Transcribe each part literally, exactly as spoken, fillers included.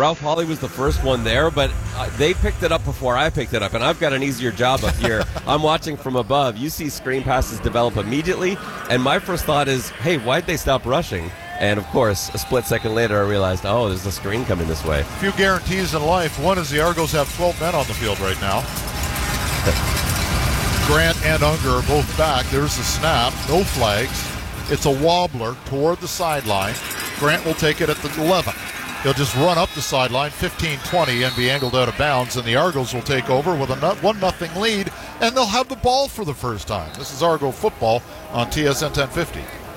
Ralph Hawley was the first one there, but uh, they picked it up before I picked it up, and I've got an easier job up here. I'm watching from above. You see screen passes develop immediately, and my first thought is, hey, why'd they stop rushing? And, of course, a split second later, I realized, oh, there's a screen coming this way. A few guarantees in life. One is the Argos have twelve men on the field right now. Grant and Unger are both back. There's the snap. No flags. It's a wobbler toward the sideline. Grant will take it at the eleven. He'll just run up the sideline, fifteen twenty, and be angled out of bounds, and the Argos will take over with a one nothing lead, and they'll have the ball for the first time. This is Argo football on T S N ten fifty.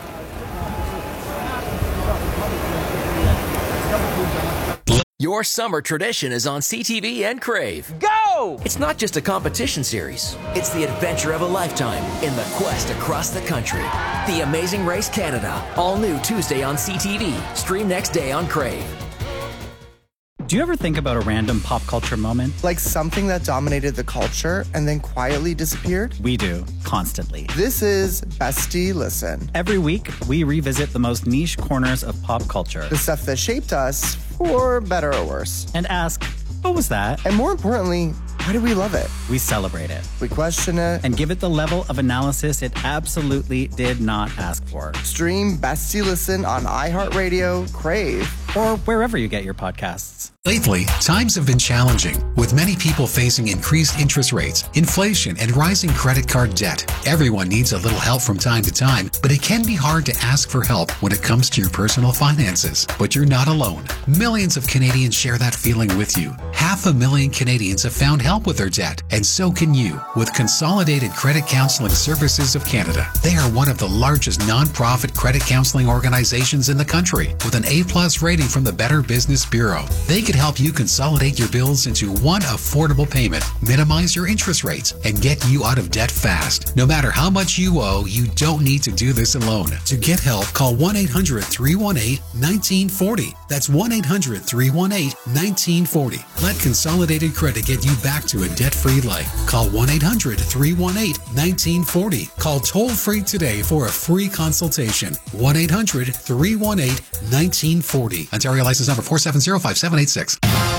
Your summer tradition is on C T V and Crave. Go! It's not just a competition series. It's the adventure of a lifetime in the quest across the country. The Amazing Race Canada. All new Tuesday on C T V. Stream next day on Crave. Do you ever think about a random pop culture moment? Like something that dominated the culture and then quietly disappeared? We do, constantly. This is Bestie Listen. Every week, we revisit the most niche corners of pop culture. The stuff that shaped us, for better or worse. And ask, what was that? And more importantly, why do we love it? We celebrate it. We question it. And give it the level of analysis it absolutely did not ask for. Stream Bestie Listen on iHeartRadio, Crave, or wherever you get your podcasts. Lately, times have been challenging, with many people facing increased interest rates, inflation, and rising credit card debt. Everyone needs a little help from time to time, but it can be hard to ask for help when it comes to your personal finances. But you're not alone. Millions of Canadians share that feeling with you. Half a million Canadians have found help with their debt, and so can you with Consolidated Credit Counseling Services of Canada. They are one of the largest non-profit credit counseling organizations in the country, with an A plus rating from the Better Business Bureau. They can help you consolidate your bills into one affordable payment, minimize your interest rates, and get you out of debt fast. No matter how much you owe, you don't need to do this alone. To get help, call one eight hundred, three one eight, one nine four zero. That's one eight hundred, three one eight, one nine four zero. Let Consolidated Credit get you back to a debt-free life. Call one eight hundred, three one eight, one nine four zero. Call toll-free today for a free consultation. one eight hundred, three one eight, one nine four zero. Ontario license number four seven zero, five seven eight six.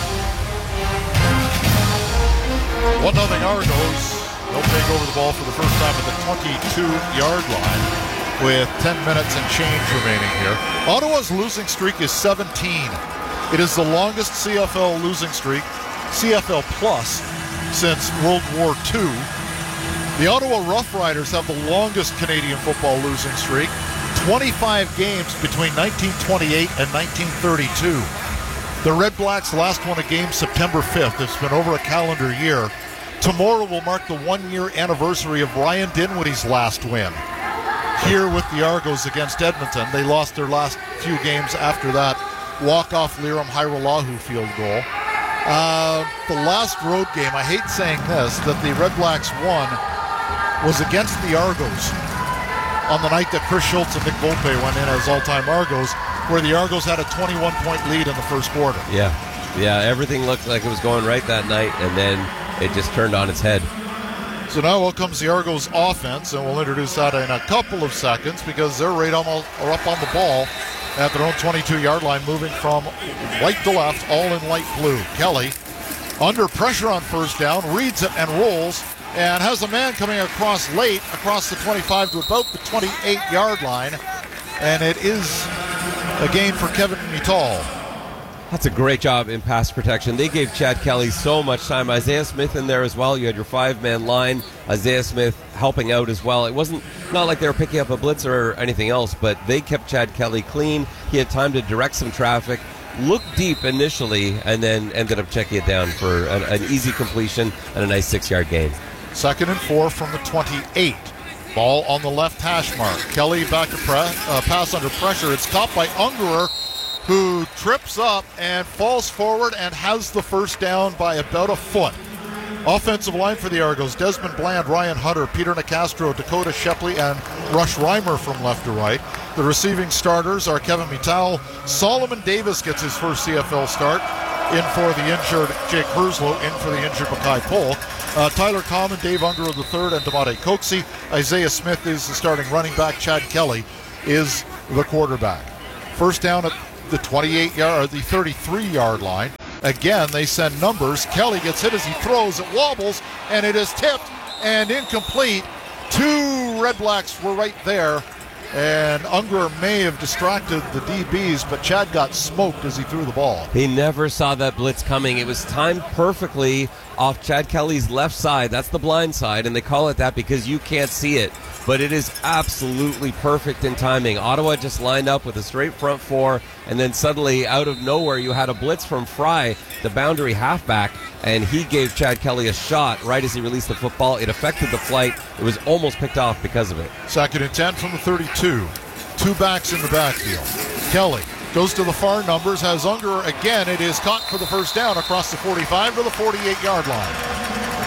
one nothing Argos. They'll take over the ball for the first time at the twenty-two-yard line with ten minutes and change remaining here. Ottawa's losing streak is seventeen. It is the longest C F L losing streak, C F L plus, since World War Two. The Ottawa Rough Riders have the longest Canadian football losing streak, twenty-five games between nineteen twenty-eight and nineteen thirty-two. The Red Blacks last won a game September fifth. It's been over a calendar year. Tomorrow will mark the one-year anniversary of Ryan Dinwiddie's last win here with the Argos against Edmonton. They lost their last few games after that walk-off Liram Hairolahu field goal. Uh, the last road game, I hate saying this, that the Red Blacks won was against the Argos on the night that Chris Schultz and Nick Volpe went in as all-time Argos, where the Argos had a twenty-one point lead in the first quarter. Yeah, yeah, everything looked like it was going right that night, and then it just turned on its head. So now out comes the Argos offense, and we'll introduce that in a couple of seconds because they're right almost or up on the ball at their own twenty-two-yard line, moving from right to left, all in light blue. Kelly, under pressure on first down, reads it and rolls, and has a man coming across late, across the twenty-five to about the twenty-eight-yard line, and it is a gain for Kevin Mittal. That's a great job in pass protection. They gave Chad Kelly so much time. Isaiah Smith in there as well. You had your five-man line. Isaiah Smith helping out as well. It wasn't not like they were picking up a blitzer or anything else, but they kept Chad Kelly clean. He had time to direct some traffic, look deep initially, and then ended up checking it down for an, an easy completion and a nice six-yard gain. Second and four from the twenty-eight. Ball on the left hash mark. Kelly back to press, uh, pass under pressure. It's caught by Ungerer, who trips up and falls forward and has the first down by about a foot. Offensive line for the Argos: Desmond Bland, Ryan Hunter, Peter Nicastro, Dakota Shepley, and Rush Reimer from left to right. The receiving starters are Kevin Mittal. Solomon Davis gets his first C F L start. In for the injured Jake Herslow, in for the injured Mackay Polk. Uh, Tyler Common, Dave Ungerer the third, and Damade Coxie. Isaiah Smith is the starting running back. Chad Kelly is the quarterback. First down at the twenty-eight yard, or the thirty-three yard line. Again, they send numbers. Kelly gets hit as he throws. It wobbles, and it is tipped and incomplete. Two Red Blacks were right there, and Unger may have distracted the D Bs, but Chad got smoked as he threw the ball. He never saw that blitz coming. It was timed perfectly off Chad Kelly's left side. That's the blind side, and they call it that because you can't see it. But it is absolutely perfect in timing. Ottawa just lined up with a straight front four, and then suddenly, out of nowhere, you had a blitz from Fry, the boundary halfback, and he gave Chad Kelly a shot right as he released the football. It affected the flight. It was almost picked off because of it. Second and ten from the thirty-two. Two backs in the backfield. Kelly goes to the far numbers, has Unger again. It is caught for the first down across the forty-five to the forty-eight-yard line.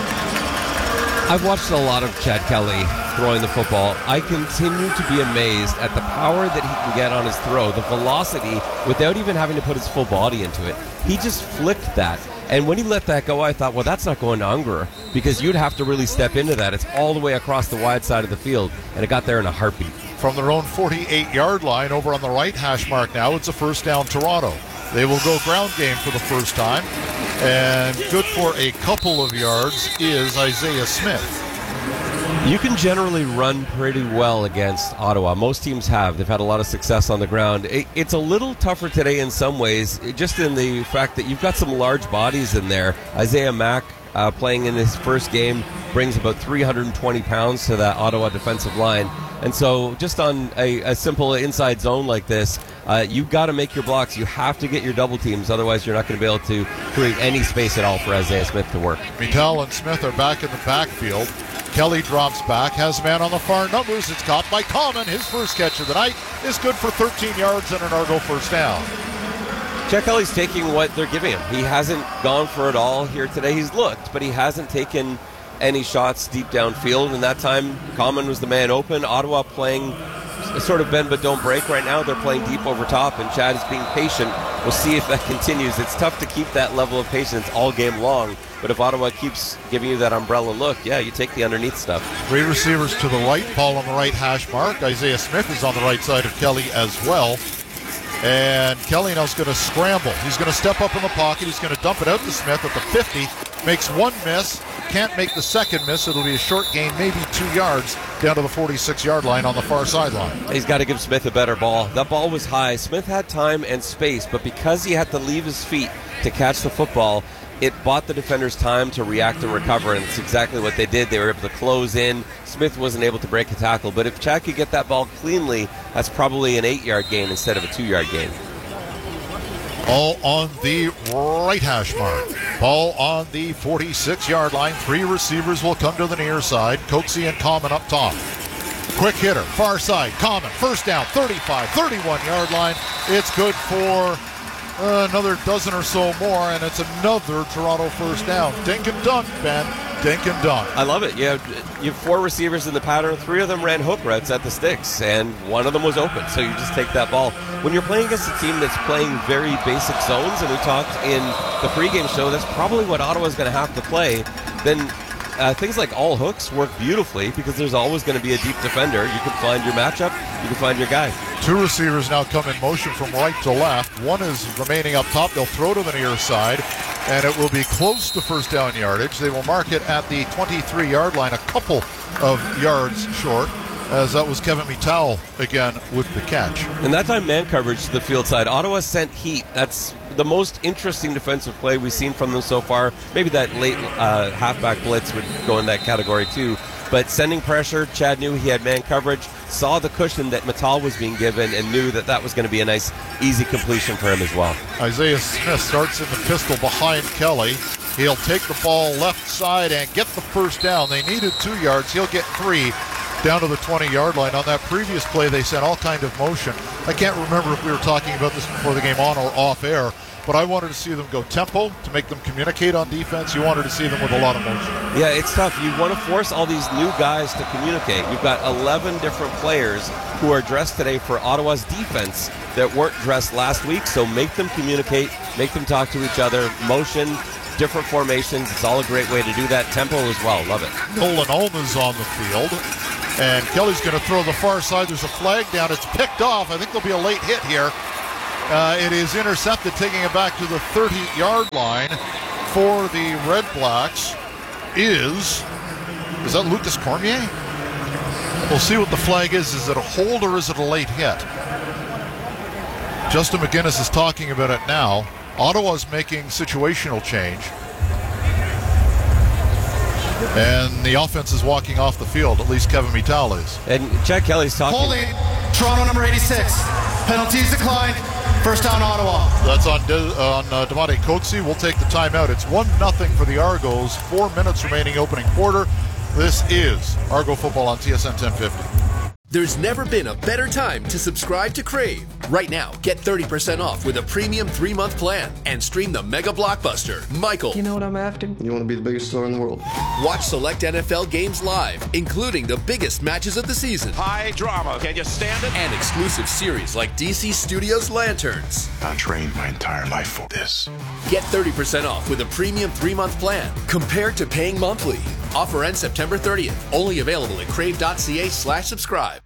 I've watched a lot of Chad Kelly throwing the football. I continue to be amazed at the power that he can get on his throw, the velocity, without even having to put his full body into it. He just flicked that. And when he let that go, I thought, well, that's not going to Unger, because you'd have to really step into that. It's all the way across the wide side of the field, and it got there in a heartbeat. From their own forty-eight-yard line over on the right hash mark now, it's a first down Toronto. They will go ground game for the first time, and good for a couple of yards is Isaiah Smith. You can generally run pretty well against Ottawa. Most teams have. They've had a lot of success on the ground. It, it's a little tougher today in some ways, just in the fact that you've got some large bodies in there. Isaiah Mack, uh, playing in his first game, brings about three hundred twenty pounds to that Ottawa defensive line. And so just on a, a simple inside zone like this, uh, you've got to make your blocks. You have to get your double teams. Otherwise, you're not going to be able to create any space at all for Isaiah Smith to work. Mittal and Smith are back in the backfield. Kelly drops back, has a man on the far numbers. It's caught by Common. His first catch of the night is good for thirteen yards and an Argo first down. Chad Kelly's taking what they're giving him. He hasn't gone for it all here today. He's looked, but he hasn't taken any shots deep downfield. And that time, Common was the man open. Ottawa playing sort of bend but don't break right now. They're playing deep over top, and Chad is being patient. We'll see if that continues. It's tough to keep that level of patience all game long. But if Ottawa keeps giving you that umbrella look, yeah, you take the underneath stuff. Three receivers to the right, Paul on the right hash mark. Isaiah Smith is on the right side of Kelly as well. And Kelly now's going to scramble. He's going to step up in the pocket. He's going to dump it out to Smith at the fifty. Makes one miss. Can't make the second miss. It'll be a short gain, maybe two yards, down to the forty-six-yard line on the far sideline. He's got to give Smith a better ball. That ball was high. Smith had time and space, but because he had to leave his feet to catch the football, it bought the defenders time to react and recover, and it's exactly what they did. They were able to close in. Smith wasn't able to break a tackle, but if Chad could get that ball cleanly, that's probably an eight-yard gain instead of a two-yard gain. Ball on the right hash mark. Ball on the forty-six-yard line. Three receivers will come to the near side. Coxie and Common up top. Quick hitter, far side, Common, first down, thirty-five, thirty-one-yard line. It's good for uh, another dozen or so more, and it's another Toronto first down. Dink and dunk, Ben. Dink and dunk. I love it. You have, you have four receivers in the pattern. Three of them ran hook routes at the sticks, and one of them was open. So you just take that ball. When you're playing against a team that's playing very basic zones, and we talked in the pregame show, that's probably what Ottawa's going to have to play, then uh, things like all hooks work beautifully because there's always going to be a deep defender. You can find your matchup. You can find your guy. Two receivers now come in motion from right to left. One is remaining up top. They'll throw to the near side, and it will be close to first down yardage. They will mark it at the twenty-three-yard line, a couple of yards short, as that was Kevin Mittal again with the catch. And that time man coverage to the field side. Ottawa sent heat. That's the most interesting defensive play we've seen from them so far. Maybe that late uh, halfback blitz would go in that category too. But sending pressure, Chad knew he had man coverage, saw the cushion that Mittal was being given, and knew that that was going to be a nice, easy completion for him as well. Isaiah Smith starts in the pistol behind Kelly. He'll take the ball left side and get the first down. They needed two yards. He'll get three down to the twenty-yard line. On that previous play, they sent all kind of motion. I can't remember if we were talking about this before the game on or off air, but I wanted to see them go tempo to make them communicate on defense. You wanted to see them with a lot of motion. Yeah, it's tough. You want to force all these new guys to communicate. You've got eleven different players who are dressed today for Ottawa's defense that weren't dressed last week, so make them communicate, make them talk to each other, motion, different formations. It's all a great way to do that. Tempo as well. Love it. Nolan Olma's on the field, and Kelly's going to throw the far side. There's a flag down. It's picked off. I think there'll be a late hit here. Uh, it is intercepted, taking it back to the thirty-yard line for the Red Blacks. Is, is that Lucas Cormier? We'll see what the flag is. Is it a hold or is it a late hit? Justin McGinnis is talking about it now. Ottawa's making situational change. And the offense is walking off the field, at least Kevin Mittal is. And Chad Kelly's talking. Holding, Toronto number eighty-six. Penalties declined. First down, Ottawa. That's on De, on uh, Devontae Coetzee. We'll take the timeout. It's one nothing for the Argos. Four minutes remaining opening quarter. This is Argo Football on T S N ten fifty. There's never been a better time to subscribe to Crave. Right now, get thirty percent off with a premium three-month plan and stream the mega blockbuster, Michael. You know what I'm after? You want to be the biggest star in the world. Watch select N F L games live, including the biggest matches of the season. High drama. Can you stand it? And exclusive series like D C Studios Lanterns. I trained my entire life for this. Get thirty percent off with a premium three-month plan compared to paying monthly. Offer ends September thirtieth. Only available at crave.ca slash subscribe.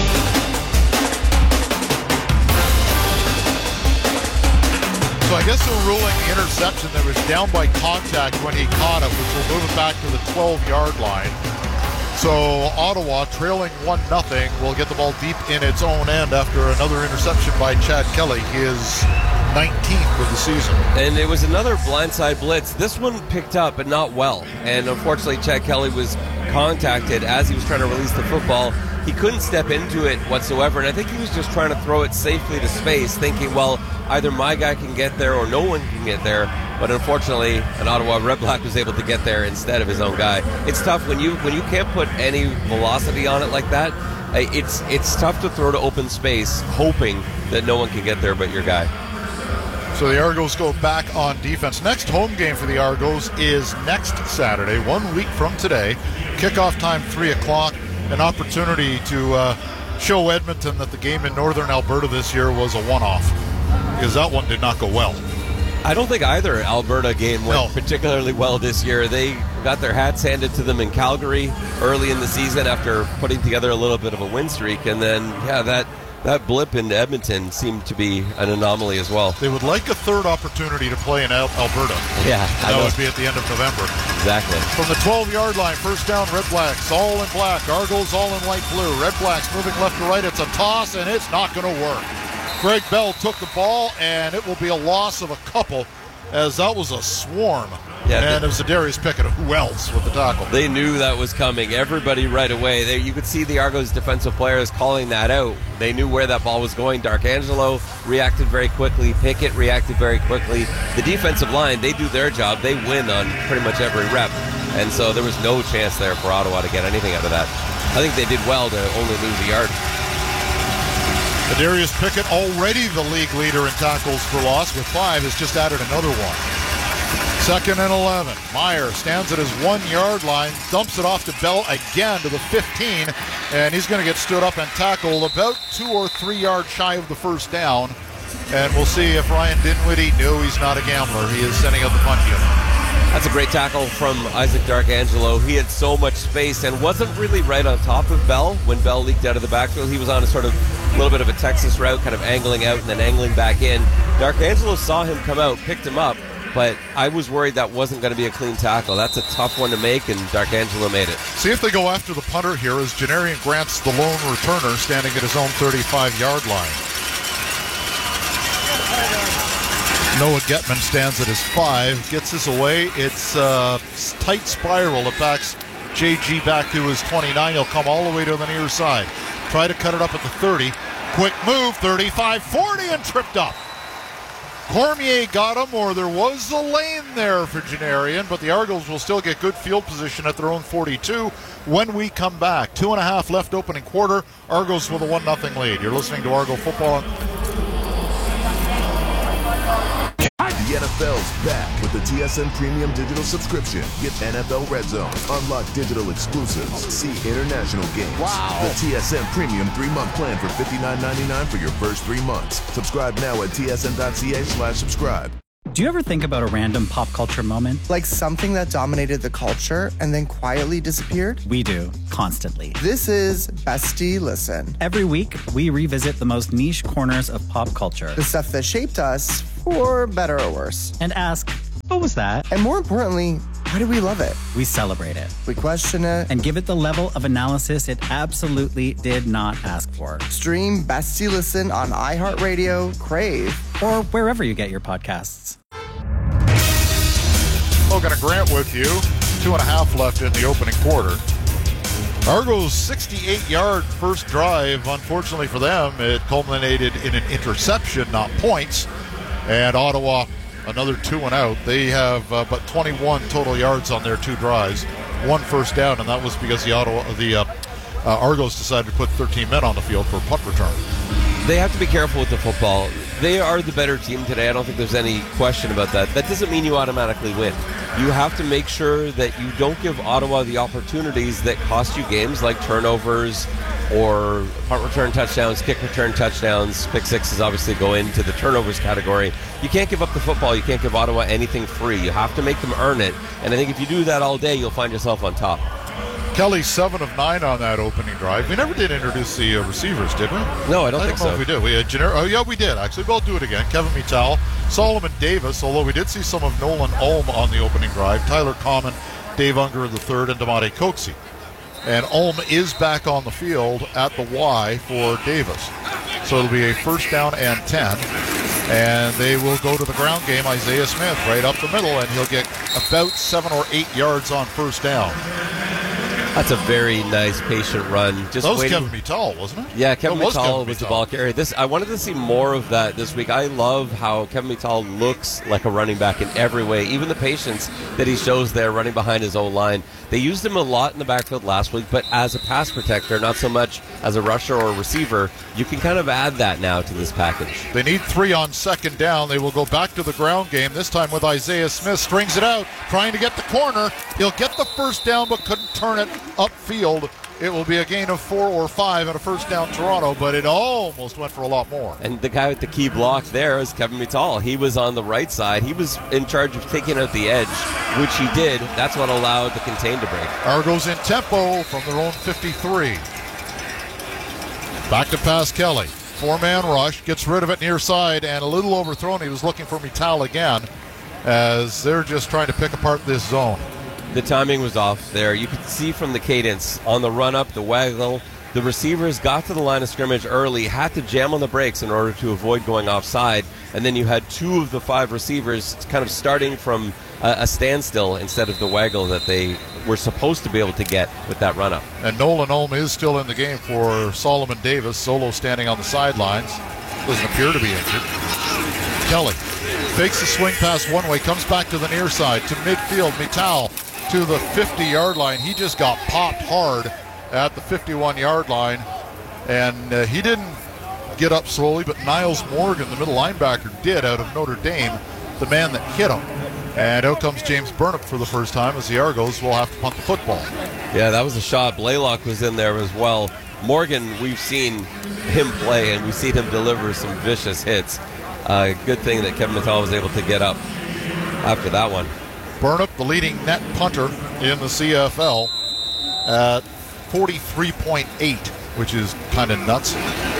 So I guess they're ruling the interception that was down by contact when he caught it, which will move it back to the twelve-yard line. So Ottawa, trailing one nothing, will get the ball deep in its own end after another interception by Chad Kelly, his nineteenth of the season. And it was another blindside blitz. This one picked up, but not well. And unfortunately, Chad Kelly was contacted as he was trying to release the football. He couldn't step into it whatsoever, and I think he was just trying to throw it safely to space, thinking, well, either my guy can get there or no one can get there. But unfortunately, an Ottawa Red Black was able to get there instead of his own guy. It's tough when you when you can't put any velocity on it like that. It's it's tough to throw to open space, hoping that no one can get there but your guy. So the Argos go back on defense. Next home game for the Argos is next Saturday, one week from today. Kickoff time three o'clock. An opportunity to uh, show Edmonton that the game in Northern Alberta this year was a one-off, because that one did not go well. I don't think either Alberta game went no. particularly well this year. They got their hats handed to them in Calgary early in the season after putting together a little bit of a win streak, and then, yeah, that That blip in Edmonton seemed to be an anomaly as well. They would like a third opportunity to play in Al- Alberta. Yeah. That would be at the end of November. Exactly. From the twelve-yard line, first down, Red Blacks, all in black. Argos all in light blue. Red Blacks moving left to right. It's a toss, and it's not going to work. Greg Bell took the ball, and it will be a loss of a couple, as that was a swarm. Yeah, and it was Darius Pickett. Who else with the tackle? They knew that was coming. Everybody right away. They, you could see the Argos defensive players calling that out. They knew where that ball was going. Darkangelo reacted very quickly. Pickett reacted very quickly. The defensive line, they do their job. They win on pretty much every rep. And so there was no chance there for Ottawa to get anything out of that. I think they did well to only lose a yard. Darius Pickett, already the league leader in tackles for loss with five, has just added another one. Second and eleven. Meyer stands at his one-yard line, dumps it off to Bell again to the fifteen, and he's going to get stood up and tackled about two or three yards shy of the first down. And we'll see if Ryan Dinwiddie, no, he's not a gambler. He is sending out the punt unit. That's a great tackle from Isaac Darkangelo. He had so much space and wasn't really right on top of Bell when Bell leaked out of the backfield. He was on a sort of little bit of a Texas route, kind of angling out and then angling back in. Darkangelo saw him come out, picked him up, but I was worried that wasn't going to be a clean tackle. That's a tough one to make, and Darkangelo made it. See if they go after the punter here, as Janarian Grant's the lone returner standing at his own thirty-five-yard line. Noah Getman stands at his five, gets this away. It's a tight spiral. It backs J G back to his twenty-nine. He'll come all the way to the near side. Try to cut it up at the thirty. Quick move, thirty-five forty, and tripped up. Cormier got him, or there was a lane there for Janarian, but the Argos will still get good field position at their own forty-two when we come back. Two and a half left opening quarter. Argos with a one nothing lead. You're listening to Argo Football. The N F L's back with the T S N Premium Digital Subscription. Get N F L Red Zone, unlock digital exclusives, see international games. Wow. The T S N Premium three-month plan for fifty-nine ninety-nine for your first three months. Subscribe now at tsn.ca slash subscribe. Do you ever think about a random pop culture moment? Like something that dominated the culture and then quietly disappeared? We do, constantly. This is Bestie Listen. Every week, we revisit the most niche corners of pop culture. The stuff that shaped us, for better or worse. And ask, what was that? And more importantly, why do we love it? We celebrate it. We question it. And give it the level of analysis it absolutely did not ask for. Stream Bestie Listen on iHeartRadio, Crave, or wherever you get your podcasts. Logan and Grant with you. Two and a half left in the opening quarter. Argo's sixty-eight yard first drive, unfortunately for them, it culminated in an interception, not points. And Ottawa, another two and out. They have uh, but twenty-one total yards on their two drives, one first down, and that was because the Ottawa, the uh, uh, Argos decided to put thirteen men on the field for a punt return. They have to be careful with the football. They are the better team today. I don't think there's any question about that. That doesn't mean you automatically win. You have to make sure that you don't give Ottawa the opportunities that cost you games, like turnovers or punt return touchdowns, kick return touchdowns. Pick sixes obviously go into the turnovers category. You can't give up the football. You can't give Ottawa anything free. You have to make them earn it. And I think if you do that all day, you'll find yourself on top. Kelly, seven of nine on that opening drive. We never did introduce the uh, receivers, did we? No, I don't I think don't know so. if we did. We had gener- oh, yeah, we did, actually. We'll do it again. Kevin Mittal, Solomon Davis, although we did see some of Nolan Ulm on the opening drive, Tyler Common, Dave Unger the third, and Damade Coxie. And Ulm is back on the field at the Y for Davis. So it'll be a first down and ten. And they will go to the ground game, Isaiah Smith, right up the middle, and he'll get about seven or eight yards on first down. That's a very nice, patient run. Just that was waiting. Kevin Mittal, wasn't it? Yeah, Kevin That was Mittal Kevin was the Mittal. ball carrier. This I wanted to see more of that this week. I love how Kevin Mittal looks like a running back in every way. Even the patience that he shows there running behind his own line. They used him a lot in the backfield last week, but as a pass protector, not so much as a rusher or a receiver. You can kind of add that now to this package. They need three on second down. They will go back to the ground game, this time with Isaiah Smith. Strings it out, trying to get the corner. He'll get the first down, but couldn't turn it upfield. It will be a gain of four or five and a first down Toronto, but it almost went for a lot more. And the guy with the key block there is Kevin Mittal. He was on the right side. He was in charge of taking out the edge, which he did. That's what allowed the contain to break. Argos in tempo from their own fifty-three. Back to pass Kelly. Four-man rush, gets rid of it near side, and a little overthrown. He was looking for Mittal again, as they're just trying to pick apart this zone. The timing was off there. You could see from the cadence on the run-up, the waggle, the receivers got to the line of scrimmage early, had to jam on the brakes in order to avoid going offside, and then you had two of the five receivers kind of starting from a, a standstill instead of the waggle that they were supposed to be able to get with that run-up. And Nolan Ulm is still in the game for Solomon Davis, solo standing on the sidelines. Doesn't appear to be injured. Kelly fakes the swing pass one way, comes back to the near side, to midfield. Mittal to the fifty-yard line. He just got popped hard at the fifty-one-yard line, and uh, he didn't get up slowly, but Niles Morgan, the middle linebacker, did, out of Notre Dame, the man that hit him. And out comes James Burnip for the first time, as the Argos will have to punt the football. Yeah, that was a shot. Blaylock was in there as well. Morgan, we've seen him play, and we've seen him deliver some vicious hits. Uh, good thing that Kevin Mittal was able to get up after that one. Burnip, the leading net punter in the C F L, at forty-three point eight, which is kind of nuts.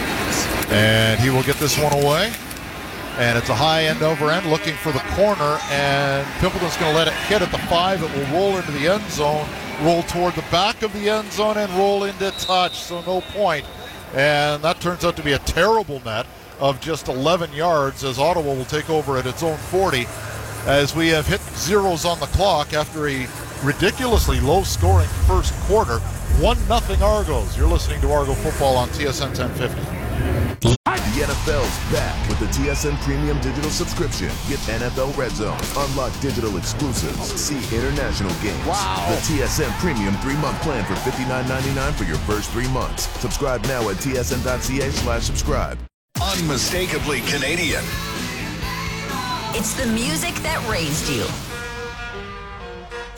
And he will get this one away. And it's a high end over end looking for the corner, and Pimpleton's going to let it hit at the five. It will roll into the end zone, roll toward the back of the end zone, and roll into touch, so no point. And that turns out to be a terrible net of just eleven yards, as Ottawa will take over at its own forty, as we have hit zeros on the clock after a ridiculously low-scoring first quarter. one nothing Argos. You're listening to Argo Football on T S N ten fifty. The N F L's back with the T S N Premium Digital subscription. Get N F L Red Zone, unlock digital exclusives, see international games. Wow. The T S N Premium three-month plan for fifty-nine ninety-nine for your first three months. Subscribe now at T S N dot C A slash subscribe. Unmistakably Canadian. It's the music that raised you.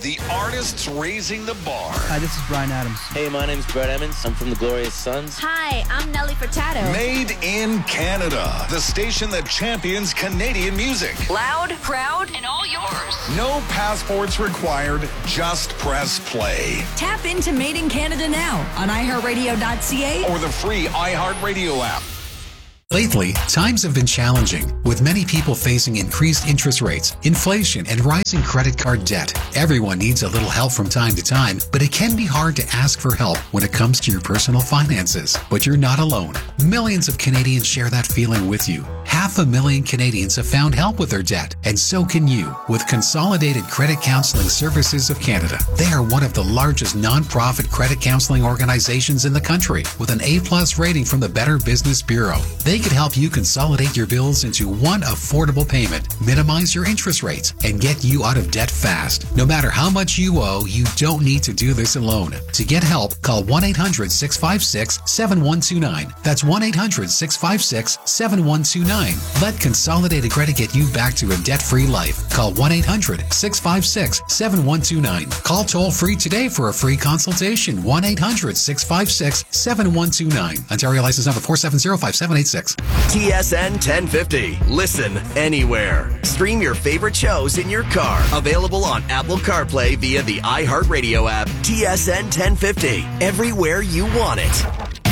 The artists raising the bar. Hi, this is Brian Adams. Hey, my name's Brett Emmons. I'm from the Glorious Sons. Hi, I'm Nelly Furtado. Made in Canada. The station that champions Canadian music. Loud, proud, and all yours. No passports required. Just press play. Tap into Made in Canada now on i heart radio dot c a or the free iHeartRadio app. Lately, times have been challenging, with many people facing increased interest rates, inflation, and rising credit card debt. Everyone needs a little help from time to time, but it can be hard to ask for help when it comes to your personal finances. But you're not alone. Millions of Canadians share that feeling with you. Half a million Canadians have found help with their debt, and so can you with Consolidated Credit Counseling Services of Canada. They are one of the largest non-profit credit counseling organizations in the country, with an A plus rating from the Better Business Bureau. They could help you consolidate your bills into one affordable payment, minimize your interest rates, and get you out of debt fast. No matter how much you owe, you don't need to do this alone. To get help, call one eight hundred, six five six, seven one two nine. That's one eight hundred, six five six, seven one two nine. Let Consolidated Credit get you back to a debt-free life. Call one eight hundred, six five six, seven one two nine. Call toll-free today for a free consultation. one eight hundred, six five six, seven one two nine. Ontario license number four seven zero five seven eight six. T S N ten fifty. Listen anywhere. Stream your favorite shows in your car. Available on Apple CarPlay via the iHeartRadio app. T S N ten fifty. Everywhere you want it.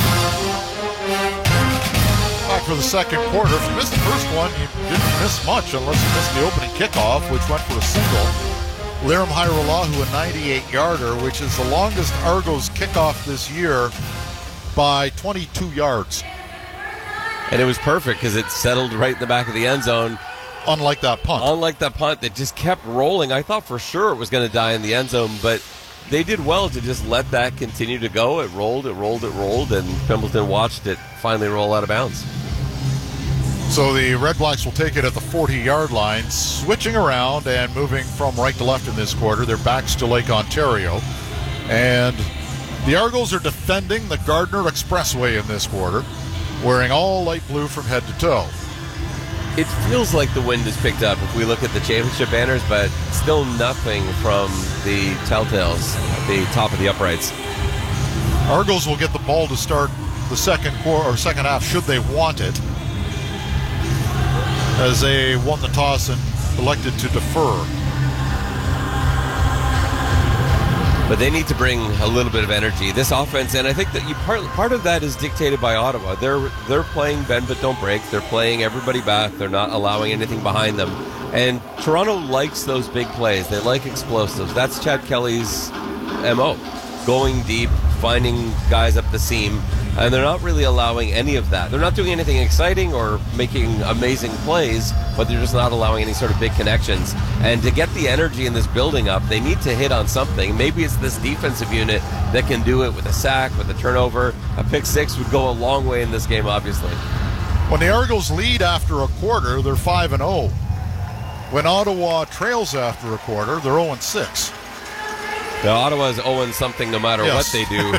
Back for the second quarter. If you missed the first one, you didn't miss much unless you missed the opening kickoff, which went for a single. Lirim Hajrullahu, a ninety-eight yarder, which is the longest Argos kickoff this year by twenty-two yards. And it was perfect because it settled right in the back of the end zone. Unlike that punt. Unlike that punt that just kept rolling. I thought for sure it was going to die in the end zone, but they did well to just let that continue to go. It rolled, it rolled, it rolled, and Pimbleton watched it finally roll out of bounds. So the Red Blacks will take it at the forty-yard line, switching around and moving from right to left in this quarter. Their backs to Lake Ontario. And the Argos are defending the Gardner Expressway in this quarter, wearing all light blue from head to toe. It feels like the wind has picked up if we look at the championship banners, but still nothing from the telltales at the top of the uprights. Argos will get the ball to start the second quarter or second half should they want it, as they won the toss and elected to defer. But they need to bring a little bit of energy. This offense, and I think that you part part of that is dictated by Ottawa. They're they're playing bend but don't break. They're playing everybody back. They're not allowing anything behind them. And Toronto likes those big plays. They like explosives. That's Chad Kelly's M O. Going deep, finding guys up the seam, and they're not really allowing any of that. They're not doing anything exciting or making amazing plays, but they're just not allowing any sort of big connections. And to get the energy in this building up, they need to hit on something. Maybe it's this defensive unit that can do it with a sack, with a turnover. A pick six would go a long way in this game, obviously. When the Argos lead after a quarter, they're five and oh. When Ottawa trails after a quarter, they're oh and six. The Ottawa's oh and something no matter yes. what they do.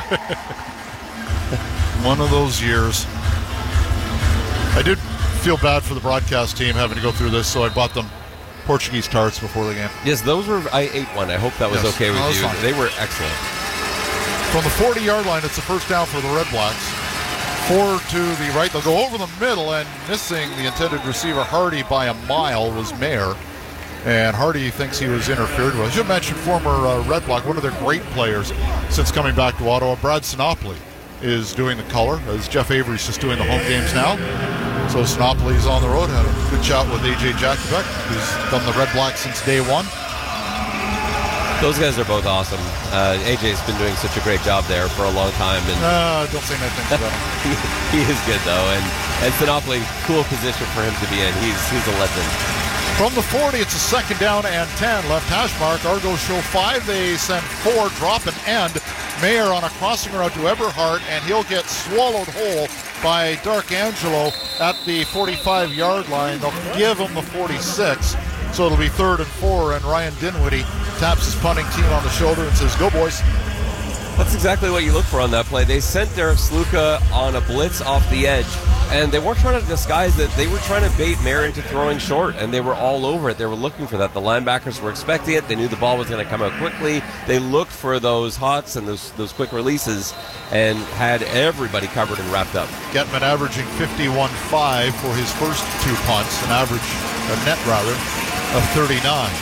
One of those years. I did feel bad for the broadcast team having to go through this, so I bought them Portuguese tarts before the game. Yes, those were, I ate one. I hope that was yes. okay with no, you. Fine. They were excellent. From the forty-yard line, it's a first down for the Red Blacks. Four to the right. They'll go over the middle, and missing the intended receiver, Hardy, by a mile was Mayer. And Hardy thinks he was interfered with. You mentioned former uh, Red Block, one of their great players since coming back to Ottawa, Brad Sinopoli, is doing the color, as Jeff Avery's just doing the home games now. So Sinopoli's on the road. Had a good chat with A J Jakubek, who's done the Red Black since day one. Those guys are both awesome. Uh, A J's been doing such a great job there for a long time. And uh, don't say anything about him. he, he is good, though. And, and Sinopoli, cool position for him to be in. He's, he's a legend. From the forty, it's a second down and ten. Left hash mark. Argos show five. They send four. Drop and end. Mayer on a crossing route to Eberhardt, and he'll get swallowed whole by Dark Angelo at the forty-five-yard line. They'll give him the forty-six, so it'll be third and four, and Ryan Dinwiddie taps his punting team on the shoulder and says, "Go, boys." That's exactly what you look for on that play. They sent Derek Sluka on a blitz off the edge. And they weren't trying to disguise it. They were trying to bait Mayer into throwing short, and they were all over it. They were looking for that. The linebackers were expecting it. They knew the ball was going to come out quickly. They looked for those hots and those those quick releases and had everybody covered and wrapped up. Getman averaging fifty-one five for his first two punts, an average, a net rather, of thirty-nine.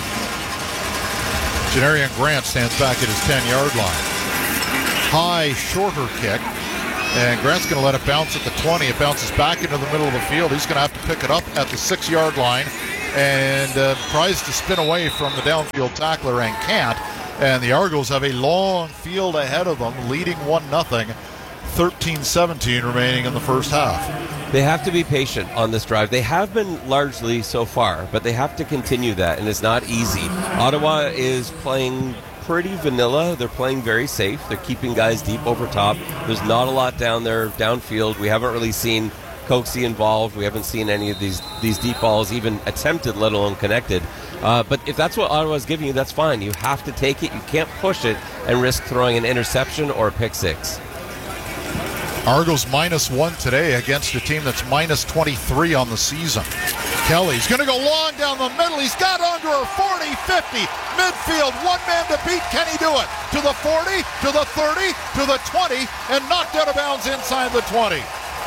Janarian Grant stands back at his ten-yard line. High, shorter kick. And Grant's going to let it bounce at the twenty. It bounces back into the middle of the field. He's going to have to pick it up at the six-yard line and uh, tries to spin away from the downfield tackler and can't. And the Argos have a long field ahead of them, leading one nothing. thirteen seventeen remaining in the first half. They have to be patient on this drive. They have been largely so far, but they have to continue that, and it's not easy. Ottawa is playing pretty vanilla. They're playing very safe. They're keeping guys deep over top. There's not a lot down there downfield. We haven't really seen Coxie involved. We haven't seen any of these these deep balls even attempted, let alone connected. Uh, but if that's what Ottawa's giving you, that's fine. You have to take it. You can't push it and risk throwing an interception or a pick six. Argos minus one today against a team that's minus twenty-three on the season. Kelly's going to go long down the middle. He's got under a forty, fifty, midfield, one man to beat. Can he do it? To the forty, to the thirty, to the twenty, and knocked out of bounds inside the twenty.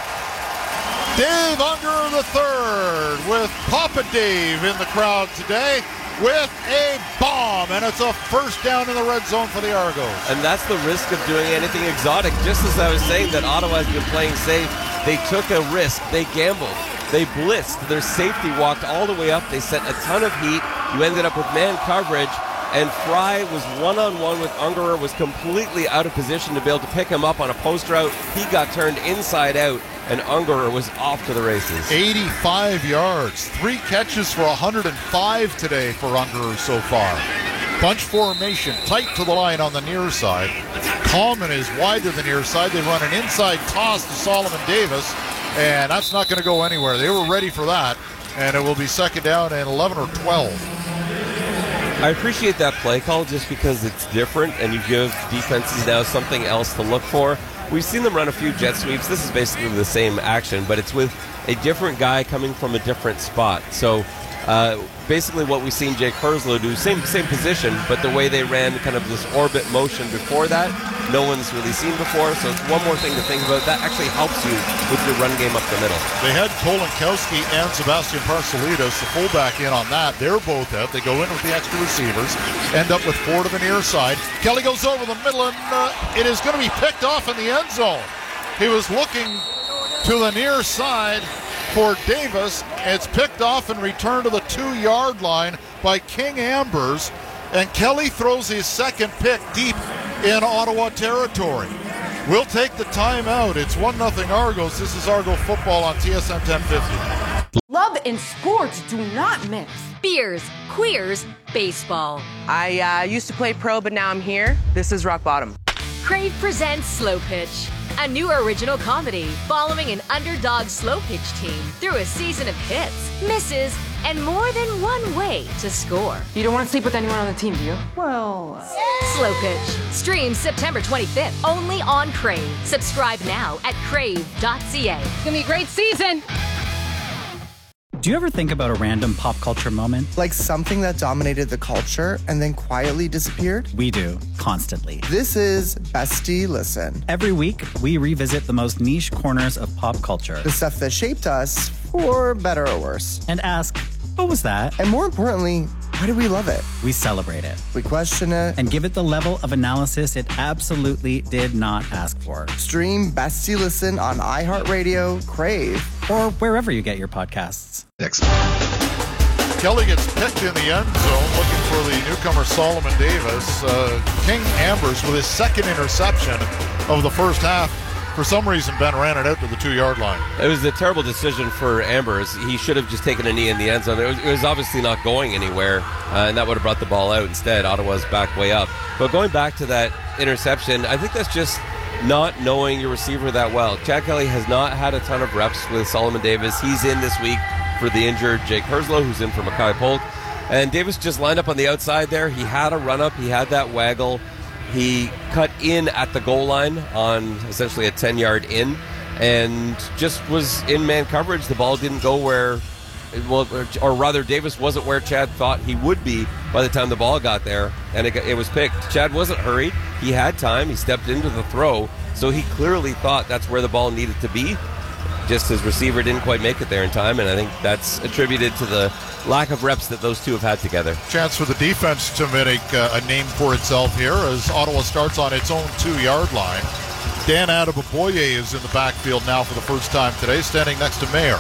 Dave Unger the third with Papa Dave in the crowd today with a bomb, and it's a first down in the red zone for the Argos. And that's the risk of doing anything exotic. Just as I was saying that Ottawa has been playing safe, they took a risk. They gambled. They blitzed. Their safety walked all the way up. They sent a ton of heat. You ended up with man coverage, and Fry was one-on-one with Ungerer, was completely out of position to be able to pick him up on a post route. He got turned inside out, and Ungerer was off to the races. eighty-five yards, three catches for one hundred five today for Ungerer so far. Bunch formation, tight to the line on the near side. Coleman is wide to the near side. They run an inside toss to Solomon Davis, and that's not going to go anywhere. They were ready for that, and it will be second down and eleven or twelve. I appreciate that play call just because it's different, and you give defenses now something else to look for. We've seen them run a few jet sweeps. This is basically the same action, but it's with a different guy coming from a different spot. So uh, basically what we've seen Jake Herzlo do, same same position, but the way they ran kind of this orbit motion before that, no one's really seen before. So it's one more thing to think about. That actually helps you with your run game up the middle. They had Kolinkowski and Sebastian Parcelitas, the fullback, in on that. They're both out. They go in with the extra receivers, end up with four to the near side. Kelly goes over the middle, and uh, it is going to be picked off in the end zone. He was looking to the near side for Davis. It's picked off and returned to the two-yard line by King Ambers, and Kelly throws his second pick deep in Ottawa territory. We'll take the timeout. It's one nothing Argos. This is Argo football on T S N ten fifty. Love and sports do not mix. Beers, queers, baseball. I uh, used to play pro, but now I'm here. This is rock bottom. Crave presents Slow Pitch, a new original comedy following an underdog slow pitch team through a season of hits, misses, and more than one way to score. You don't want to sleep with anyone on the team, do you? Well... Slow Pitch. Streams September twenty-fifth, only on Crave. Subscribe now at crave dot c a. It's going to be a great season. Do you ever think about a random pop culture moment? Like something that dominated the culture and then quietly disappeared? We do, constantly. This is Bestie Listen. Every week, we revisit the most niche corners of pop culture. The stuff that shaped us, for better or worse. And ask, what was that? And more importantly, why do we love it? We celebrate it. We question it. And give it the level of analysis it absolutely did not ask for. Stream Bestie Listen on iHeartRadio, Crave, or wherever you get your podcasts. Next. Kelly gets picked in the end zone looking for the newcomer Solomon Davis. Uh, King Ambers with his second interception of the first half. For some reason, Ben ran it out to the two-yard line. It was a terrible decision for Ambers. He should have just taken a knee in the end zone. It was, it was obviously not going anywhere, uh, and that would have brought the ball out instead. Ottawa's back way up. But going back to that interception, I think that's just not knowing your receiver that well. Chad Kelly has not had a ton of reps with Solomon Davis. He's in this week for the injured Jake Herzlo, who's in for Mackay Polk. And Davis just lined up on the outside there. He had a run-up. He had that waggle. He cut in at the goal line on essentially a ten-yard in, and just was in man coverage. The ball didn't go where, well, or rather Davis wasn't where Chad thought he would be by the time the ball got there, and it, it was picked. Chad wasn't hurried. He had time. He stepped into the throw, so he clearly thought that's where the ball needed to be. Just his receiver didn't quite make it there in time, and I think that's attributed to the lack of reps that those two have had together. Chance for the defense to make uh, a name for itself here as Ottawa starts on its own two-yard line. Dan Adeboboye is in the backfield now for the first time today, standing next to Mayer.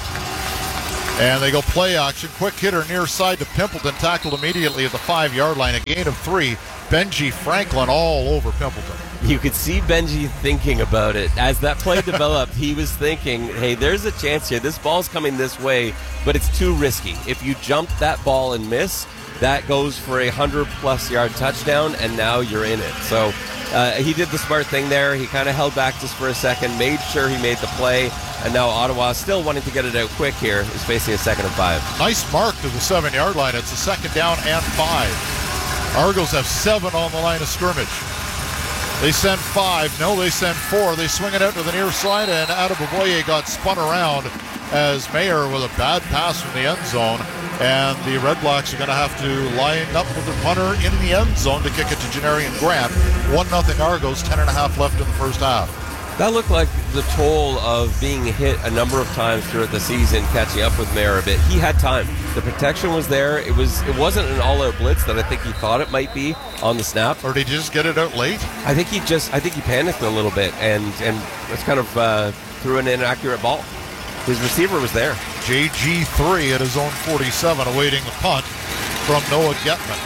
And they go play action. Quick hitter near side to Pimpleton, tackled immediately at the five-yard line. A gain of three. Benji Franklin all over Pimpleton. You could see Benji thinking about it. As that play developed, he was thinking, hey, there's a chance here. This ball's coming this way, but it's too risky. If you jump that ball and miss, that goes for a one hundred plus yard touchdown, and now you're in it. So uh, he did the smart thing there. He kind of held back just for a second, made sure he made the play, and now Ottawa, still wanting to get it out quick here, is facing a second and five. Nice mark to the seven-yard line. It's a second down and five. Argos have seven on the line of scrimmage. They send five. No, they send four. They swing it out to the near side, and Adeboboye got spun around as Mayer with a bad pass from the end zone. And the Red Blacks are going to have to line up with the punter in the end zone to kick it to Janarian Grant. one nothing Argos, ten and a half left in the first half. That looked like the toll of being hit a number of times throughout the season, catching up with Mayer a bit. He had time. The protection was there. It was. It wasn't an all-out blitz that I think he thought it might be on the snap. Or did he just get it out late? I think he just. I think he panicked a little bit and and it's kind of uh, threw an inaccurate ball. His receiver was there. J G three at his own forty-seven, awaiting the punt from Noah Getman.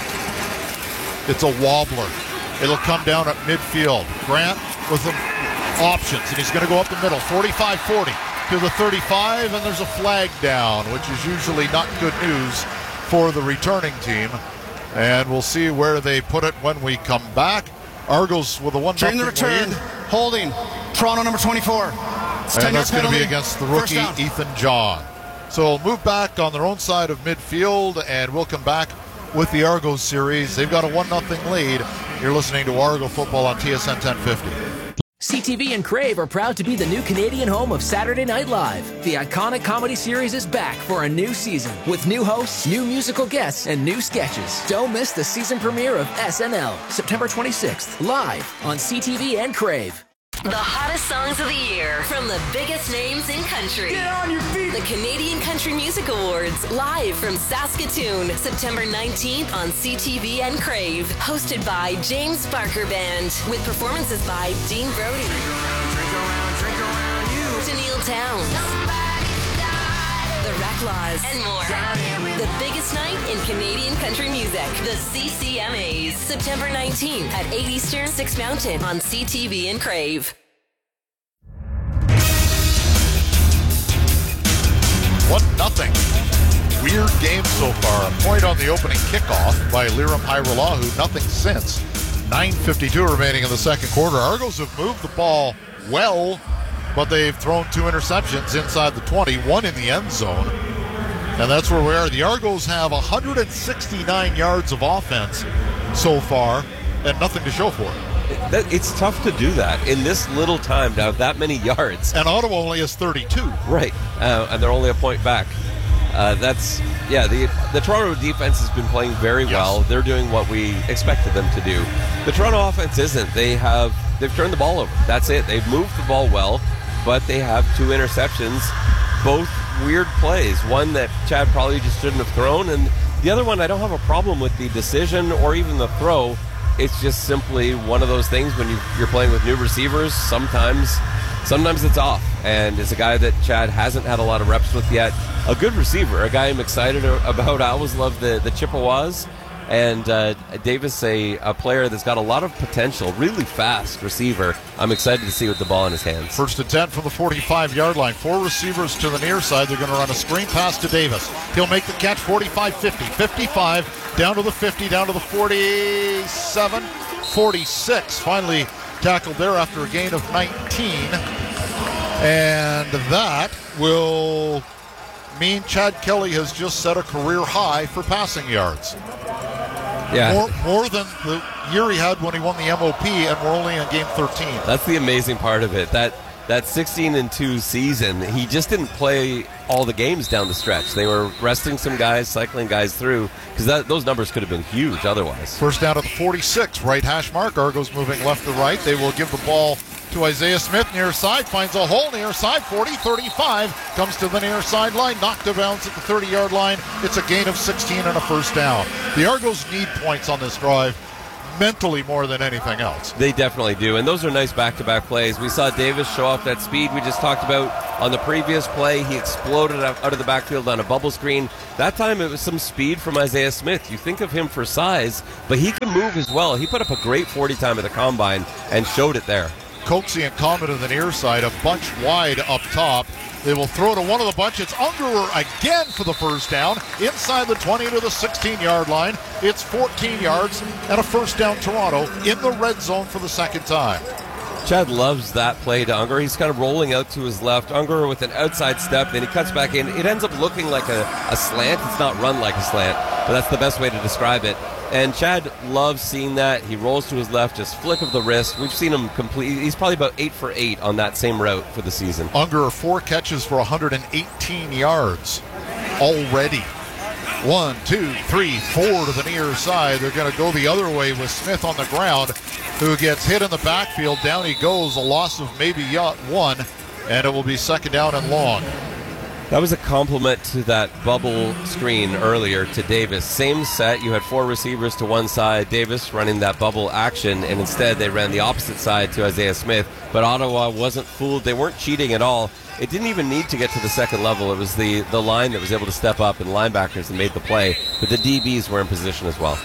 It's a wobbler. It'll come down at midfield. Grant with the options, and he's going to go up the middle, forty-five forty to the thirty-five, and there's a flag down, which is usually not good news for the returning team. And we'll see where they put it when we come back. Argos with a one during the return, lead. Holding Toronto number twenty-four. And that's going to be against the rookie Ethan John. So we'll move back on their own side of midfield, and we'll come back with the Argos series. They've got a one nothing lead. You're listening to Argo Football on T S N ten fifty. C T V and Crave are proud to be the new Canadian home of Saturday Night Live. The iconic comedy series is back for a new season with new hosts, new musical guests, and new sketches. Don't miss the season premiere of S N L, September twenty-sixth, live on C T V and Crave. The hottest songs of the year from the biggest names in country. Get on your feet! The Canadian Country Music Awards, live from Saskatoon, September nineteenth on C T V and Crave. Hosted by James Barker Band, with performances by Dean Brody, Drink around, drink around, drink around you. Tennille Towns, The Reclaws, and more. The biggest night in Canadian country music. The C C M As. September nineteenth at eight Eastern, six Mountain on C T V and Crave. One nothing. Weird game so far. A point on the opening kickoff by Liram Hairolahu. Nothing since. nine fifty-two remaining in the second quarter. Argos have moved the ball well, but they've thrown two interceptions inside the twenty, one in the end zone. And that's where we are. The Argos have one hundred sixty-nine yards of offense so far and nothing to show for it. It's tough to do that in this little time to have that many yards. And Ottawa only has thirty-two. Right, uh, and they're only a point back. Uh, that's, yeah, the the Toronto defense has been playing very yes. well. They're doing what we expected them to do. The Toronto offense isn't. They have, they've turned the ball over. That's it. They've moved the ball well, but they have two interceptions, both weird plays. One that Chad probably just shouldn't have thrown, and the other one I don't have a problem with the decision or even the throw. It's just simply one of those things when you, you're playing with new receivers. Sometimes sometimes it's off, and it's a guy that Chad hasn't had a lot of reps with yet. A good receiver, a guy I'm excited about. I always love the, the Chippewas. And uh, Davis, a, a player that's got a lot of potential, really fast receiver. I'm excited to see with the ball in his hands. First and ten from the forty-five-yard line. Four receivers to the near side. They're going to run a screen pass to Davis. He'll make the catch, forty-five fifty. fifty-five, down to the fifty, down to the forty-seven, forty-six. Finally tackled there after a gain of nineteen. And that will mean Chad Kelly has just set a career high for passing yards. Yeah. More, more than the year he had when he won the M O P, and we're only in game thirteen. That's the amazing part of it. That that sixteen and two season, he just didn't play all the games down the stretch. They were resting some guys, cycling guys through, because those numbers could have been huge otherwise. First down at the forty-six, right hash mark. Argos moving left to right. They will give the ball to Isaiah Smith near side, finds a hole near side, forty, thirty-five, comes to the near sideline, knocked to bounds at the thirty-yard line. It's a gain of sixteen and a first down. The Argos need points on this drive, mentally more than anything else. They definitely do, and those are nice back-to-back plays. We saw Davis show off that speed we just talked about on the previous play. He exploded out of the backfield on a bubble screen. That time it was some speed from Isaiah Smith. You think of him for size, but he can move as well. He put up a great forty time at the combine and showed it there. Coatsy and Comet to the near side, a bunch wide up top. They will throw to one of the bunch. It's Ungerer again for the first down. Inside the twenty to the sixteen-yard line. It's fourteen yards and a first down Toronto in the red zone for the second time. Chad loves that play to Ungerer. He's kind of rolling out to his left. Ungerer with an outside step, then he cuts back in. It ends up looking like a, a slant. It's not run like a slant, but that's the best way to describe it. And Chad loves seeing that. He rolls to his left, just flick of the wrist. We've seen him complete. He's probably about eight for eight on that same route for the season. Ungerer, four catches for one hundred eighteen yards already. One, two, three, four to the near side. They're going to go the other way with Smith on the ground, who gets hit in the backfield. Down he goes, a loss of maybe one, and it will be second down and long. That was a compliment to that bubble screen earlier to Davis. Same set, you had four receivers to one side, Davis running that bubble action, and instead they ran the opposite side to Isaiah Smith. But Ottawa wasn't fooled. They weren't cheating at all. It didn't even need to get to the second level. It was the, the line that was able to step up and linebackers that made the play. But the D Bs were in position as well.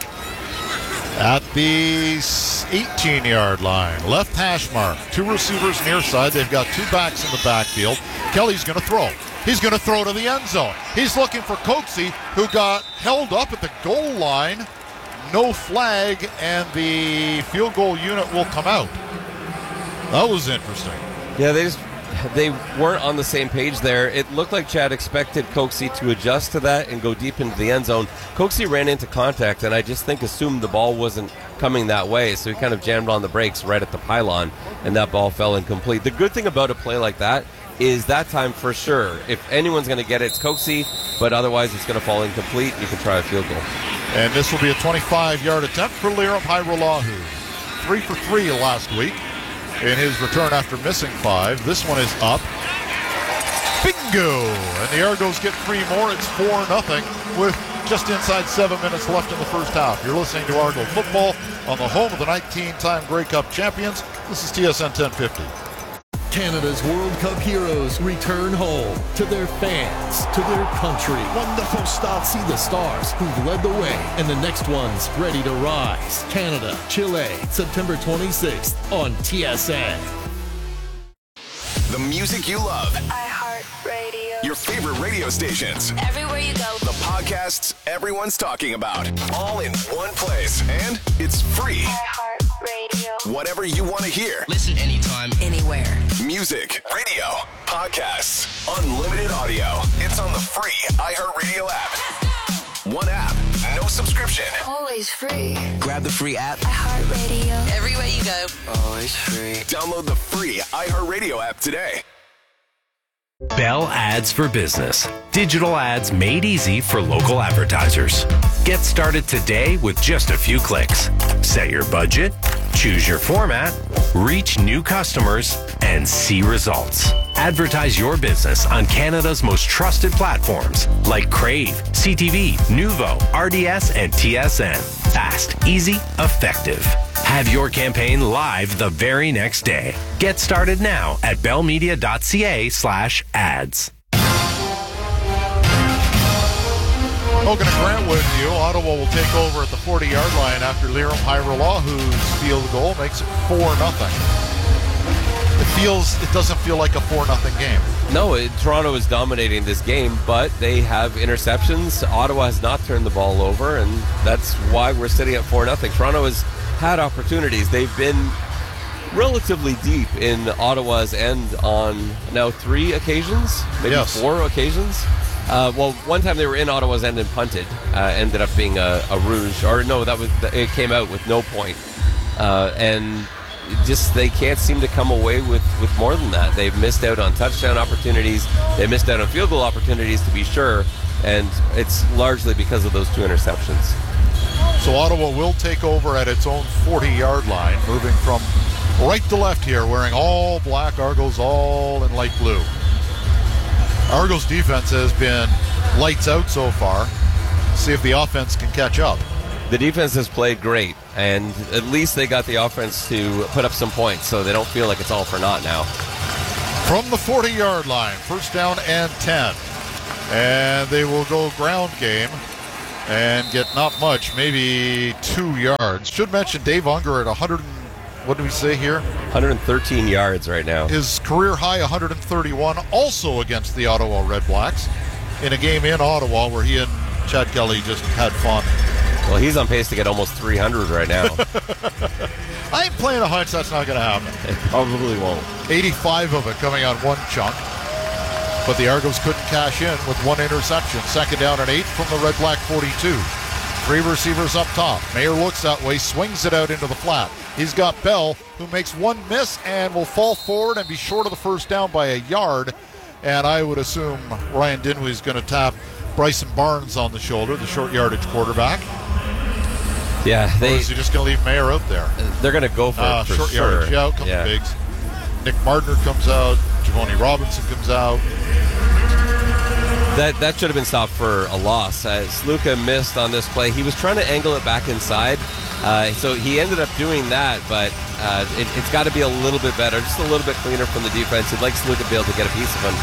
At the eighteen-yard line, left hash mark, two receivers near side. They've got two backs in the backfield. Kelly's going to throw. He's going to throw to the end zone. He's looking for Coatsy, who got held up at the goal line. No flag, and the field goal unit will come out. That was interesting. Yeah, they just they weren't on the same page there. It looked like Chad expected Coatsy to adjust to that and go deep into the end zone. Coatsy ran into contact, and I just think assumed the ball wasn't coming that way, so he kind of jammed on the brakes right at the pylon, and that ball fell incomplete. The good thing about a play like that is that time for sure. If anyone's going to get it, it's Coatsy, but otherwise it's going to fall incomplete. You can try a field goal. And this will be a twenty-five-yard attempt for Liram Hajrullahu. Three for three last week in his return after missing five. This one is up. Bingo! And the Argos get three more. It's four nothing with just inside seven minutes left in the first half. You're listening to Argo Football on the home of the nineteen-time Grey Cup champions. This is T S N ten fifty. Canada's World Cup heroes return home to their fans, to their country. Wonderful stuff. See the stars who've led the way and the next ones ready to rise. Canada, Chile, September twenty-sixth on T S N. The music you love. iHeartRadio. Your favorite radio stations. Everywhere you go. The podcasts everyone's talking about. All in one place. And it's free. iHeartRadio. Whatever you want to hear. Listen anytime, anywhere. Music, radio, podcasts, unlimited audio. It's on the free iHeartRadio app. One app, no subscription. Always free. grab the free app. iHeartRadio. Everywhere you go. Always free. Download the free iHeartRadio app today. Bell Ads for Business. Digital ads made easy for local advertisers. Get started today with just a few clicks. Set your budget, choose your format, reach new customers, and see results. Advertise your business on Canada's most trusted platforms like Crave, C T V, Nuvo, R D S, and T S N. Fast, easy, effective. Have your campaign live the very next day. Get started now at bellmedia.ca slash ads. Hogan and Grant with you. Ottawa will take over at the forty-yard line after Liram Hajrulahu's field goal makes it four nothing. It feels, it doesn't feel like a four nothing game. No, it, Toronto is dominating this game, but they have interceptions. Ottawa has not turned the ball over, and that's why we're sitting at four nothing. Toronto has had opportunities. They've been relatively deep in Ottawa's end on now three occasions, maybe yes. four occasions. Uh, well, one time they were in Ottawa's end and punted. Uh, ended up being a, a rouge, or no, that was it came out with no point. Uh, and just they can't seem to come away with, with more than that. They've missed out on touchdown opportunities. They missed out on field goal opportunities, to be sure, and it's largely because of those two interceptions. So Ottawa will take over at its own forty-yard line, moving from right to left here, wearing all black, Argos all in light blue. Argos defense has been lights out so far. See if the offense can catch up. The defense has played great, and at least they got the offense to put up some points, so they don't feel like it's all for naught now. From the forty-yard line, first down and ten. And they will go ground game and get not much, maybe two yards. Should mention Dave Unger at one hundred, what do we say here? one hundred thirteen yards right now. His career high one hundred thirty-one, also against the Ottawa Redblacks, in a game in Ottawa where he and Chad Kelly just had fun. Well, he's on pace to get almost three hundred right now. I ain't playing a hunch that's not going to happen. It probably won't. eighty-five of it coming on one chunk. But the Argos couldn't cash in with one interception. Second down and eight from the Red Black forty-two. Three receivers up top. Mayer looks that way, swings it out into the flat. He's got Bell, who makes one miss and will fall forward and be short of the first down by a yard. And I would assume Ryan Dinwiddie is going to tap Bryson Barnes on the shoulder, the short yardage quarterback. Yeah, they. Or is he just going to leave Mayer out there? They're going to go for uh, it for short sure. yardage. Yeah, out comes yeah. Biggs. Nick Mardner comes out. Javoni Robinson comes out. That that should have been stopped for a loss. Uh, Sluka missed on this play. He was trying to angle it back inside, uh, so he ended up doing that, but uh, it, it's got to be a little bit better, just a little bit cleaner from the defense. You'd like Sluka to be able to get a piece of him.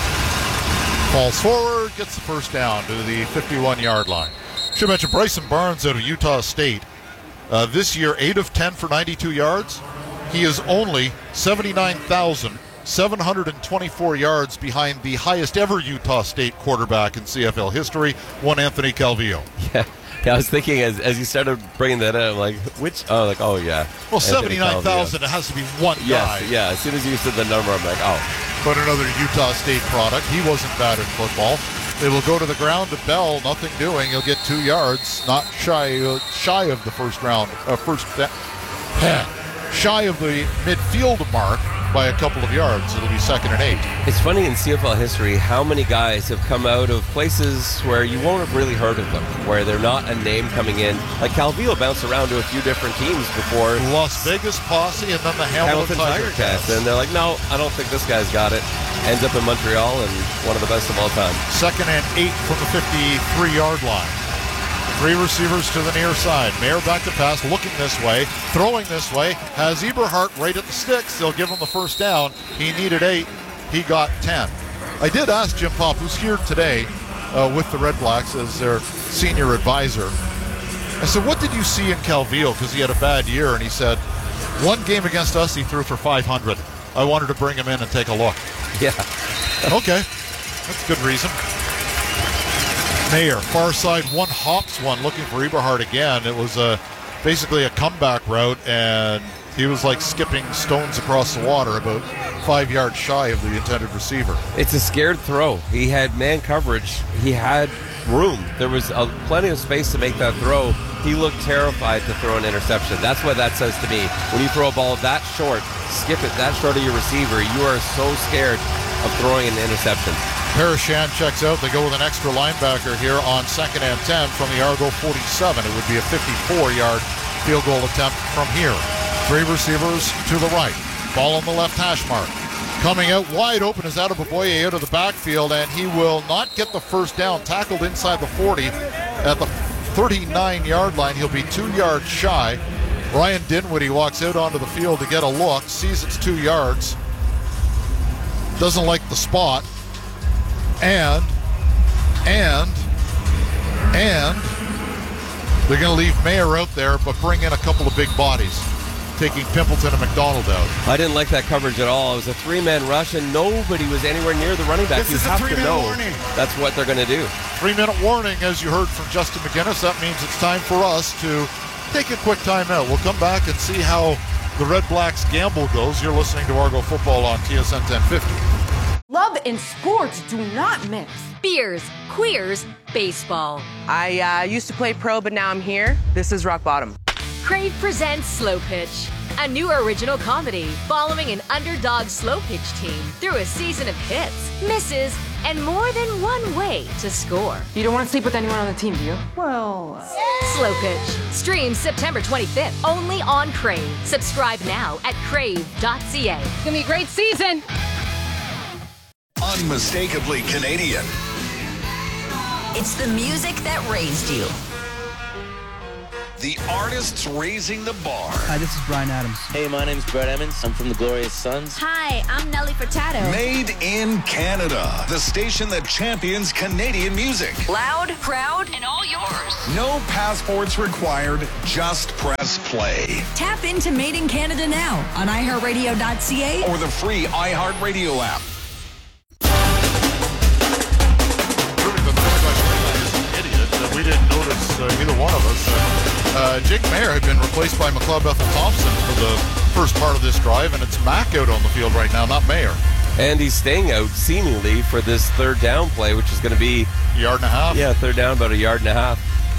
Falls forward, gets the first down to the fifty-one-yard line. Should mention Bryson Barnes out of Utah State. Uh, this year, eight of ten for ninety-two yards. He is only seventy-nine thousand seven hundred twenty-four yards behind the highest ever Utah State quarterback in C F L history, one Anthony Calvillo. Yeah, yeah I was thinking as as you started bringing that up, like, which, oh, like, oh, yeah. Well, seventy-nine thousand, it has to be one yes, guy. Yeah, as soon as you said the number, I'm like, oh. But another Utah State product. He wasn't bad at football. They will go to the ground to Bell, nothing doing. He'll get two yards, not shy uh, shy of the first round, uh, first, uh, shy of the midfield mark by a couple of yards. It'll be second and eight. It's funny in C F L history how many guys have come out of places where you won't have really heard of them, where they're not a name coming in. Like Calvillo bounced around to a few different teams before. Las Vegas Posse and then the Hamilton, Hamilton Tiger Cats. And they're like, no, I don't think this guy's got it. Ends up in Montreal and one of the best of all time. Second and eight from the fifty-three-yard line. Three receivers to the near side. Mayer back to pass, looking this way, throwing this way. Has Eberhardt right at the sticks. They'll give him the first down. He needed eight. He got ten. I did ask Jim Popp, who's here today uh, with the Red Blacks as their senior advisor. I said, what did you see in Calvillo? Because he had a bad year. And he said, one game against us, he threw for five hundred. I wanted to bring him in and take a look. Yeah. Okay. That's a good reason. Mayer, far side, one hops one, looking for Eberhardt again. It was a, basically a comeback route, and he was like skipping stones across the water, about five yards shy of the intended receiver. It's a scared throw. He had man coverage. He had room. There was a, plenty of space to make that throw. He looked terrified to throw an interception. That's what that says to me. When you throw a ball that short, skip it that short of your receiver, you are so scared of throwing an interception. Parashan checks out. They go with an extra linebacker here on second and ten from the Argo forty-seven. It would be a fifty-four-yard field goal attempt from here. Three receivers to the right. Ball on the left hash mark. Coming out wide open is Adeboboye out of the backfield, and he will not get the first down. Tackled inside the forty at the thirty-nine-yard line. He'll be two yards shy. Ryan Dinwiddie walks out onto the field to get a look, sees it's two yards, doesn't like the spot, and, and, and they're going to leave Mayer out there, but bring in a couple of big bodies, taking Pimpleton and McDonald out. I didn't like that coverage at all. It was a three-man rush, and nobody was anywhere near the running back. This you is have a to know warning. That's what they're going to do. Three-minute warning, as you heard from Justin McGinnis. That means it's time for us to take a quick timeout. We'll come back and see how the Red Blacks gamble goes. You're listening to Argo Football on T S N ten fifty. Love and sports do not mix. Beers, queers, baseball. I uh, used to play pro, but now I'm here. This is rock bottom. Crave presents Slow Pitch. a new original comedy following an underdog slow pitch team through a season of hits, misses, and more than one way to score. You don't want to sleep with anyone on the team, do you? Well... Slow Pitch. Streams September twenty-fifth, only on Crave. Subscribe now at crave dot c a. It's gonna be a great season. Unmistakably Canadian. It's the music that raised you. The artists raising the bar. Hi, this is Brian Adams. Hey, my name's Brett Emmons. I'm from the Glorious Sons. Hi, I'm Nelly Furtado. Made in Canada. The station that champions Canadian music. Loud, proud, and all yours. No passports required. Just press play. Tap into Made in Canada now on i heart radio dot c a or the free iHeartRadio app. We didn't notice uh, either one of us. Uh, uh, Jake Mayer had been replaced by McLeod Bethel Thompson for the first part of this drive, and it's Mack out on the field right now, not Mayer. And he's staying out seemingly for this third down play, which is going to be a yard and a half. Yeah, third down, about a yard and a half.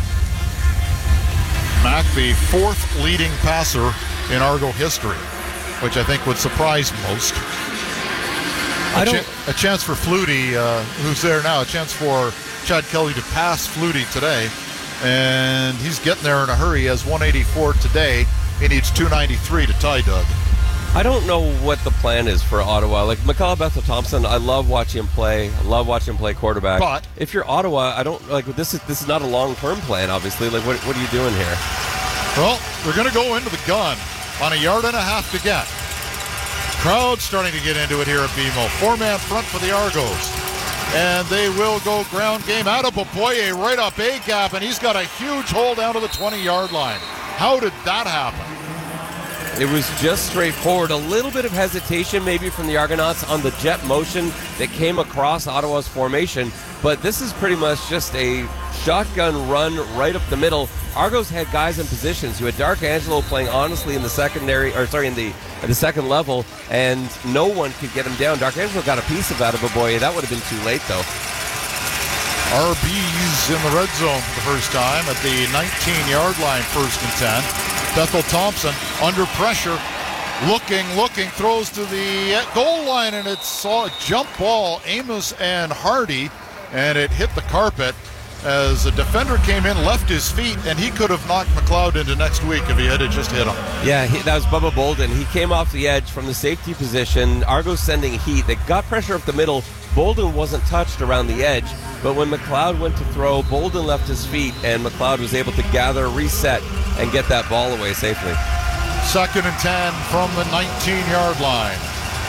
Mack, the fourth leading passer in Argo history, which I think would surprise most. A, I don't... ch- a chance for Flutie, uh, who's there now, a chance for Chad Kelly to pass Flutie today, and he's getting there in a hurry. He has one eighty-four today. He needs two ninety-three to tie Doug. I don't know what the plan is for Ottawa. Like McLeod Bethel Thompson, I love watching him play. I love watching him play quarterback. But if you're Ottawa, I don't like this is this is not a long-term plan. Obviously, like what what are you doing here? Well, they're going to go into the gun on a yard and a half to get. Crowd starting to get into it here at B M O. Four-man front for the Argos. And they will go ground game out of Boboye right up A gap, and he's got a huge hole down to the twenty-yard line. How did that happen? It was just straightforward. A little bit of hesitation maybe from the Argonauts on the jet motion that came across Ottawa's formation, but this is pretty much just a shotgun run right up the middle. Argos had guys in positions. You had Dark Angelo playing honestly in the secondary, or sorry, in the at the second level, and no one could get him down. Dark Angelo got a piece of that of Boboye. That would have been too late, though. R B's in the red zone for the first time at the nineteen-yard line, first and ten. Bethel Thompson under pressure, looking, looking, throws to the goal line, and it's a jump ball, Amos and Hardy, and it hit the carpet as a defender came in, left his feet, and he could have knocked McLeod into next week if he had just hit him. Yeah, he, that was Bubba Bolden. He came off the edge from the safety position. Argos sending heat. They got pressure up the middle. Bolden wasn't touched around the edge, but when McLeod went to throw, Bolden left his feet, and McLeod was able to gather, reset, and get that ball away safely. Second and ten from the nineteen-yard line.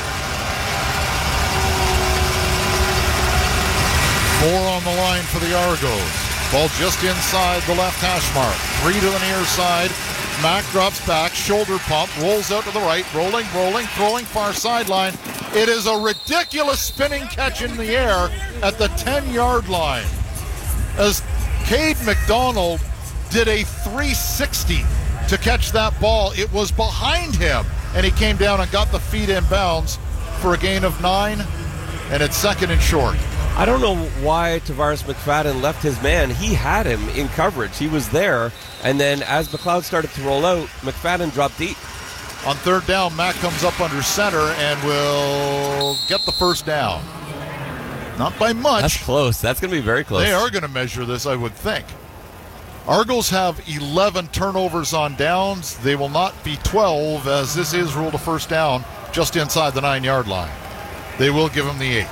Four on the line for the Argos. Ball just inside the left hash mark. Three to the near side. Mack drops back, shoulder pump, rolls out to the right, rolling, rolling, throwing far sideline. It is a ridiculous spinning catch in the air at the ten-yard line. As Cade McDonald did a three sixty to catch that ball. It was behind him, and he came down and got the feet in bounds for a gain of nine, and it's second and short. I don't know why Tavares McFadden left his man. He had him in coverage. He was there. And then as McLeod started to roll out, McFadden dropped deep. On third down, Mack comes up under center and will get the first down. Not by much. That's close. That's going to be very close. They are going to measure this, I would think. Argos have eleven turnovers on downs. They will not be twelve, as this is ruled a first down just inside the nine-yard line. They will give him the eight.